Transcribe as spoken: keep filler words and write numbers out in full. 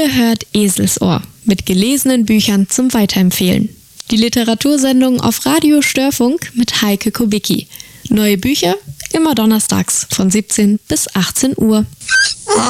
Ihr hört Eselsohr mit gelesenen Büchern zum Weiterempfehlen. Die Literatursendung auf Radio Störfunk mit Heike Kubicki. Neue Bücher immer donnerstags von siebzehn bis achtzehn Uhr.